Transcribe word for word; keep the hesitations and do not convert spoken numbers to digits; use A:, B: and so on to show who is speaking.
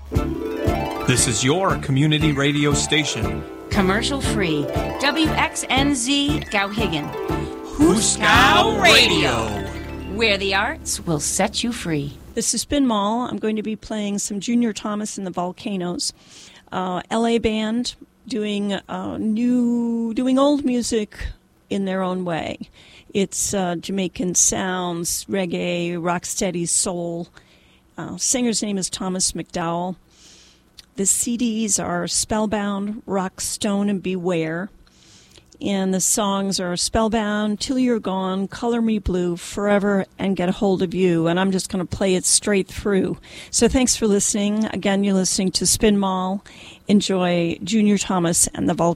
A: This is your community radio station.
B: Commercial free. W X N Z Gowhigan.
A: Hooskow Radio.
B: Where the arts will set you free.
C: This is Spin Mall. I'm going to be playing some Junior Thomas and the Volcanoes. Uh, L A band doing uh, new, doing old music in their own way. It's uh, Jamaican sounds, reggae, rocksteady, soul. Uh, singer's name is Thomas McDowell. The C Ds are Spellbound, Rock, Stone, and Beware. And the songs are Spellbound, Till You're Gone, Color Me Blue, Forever, and Get a Hold of You. And I'm just going to play it straight through. So thanks for listening. Again, you're listening to Spin Mall. Enjoy Junior Thomas and the Volcanoes.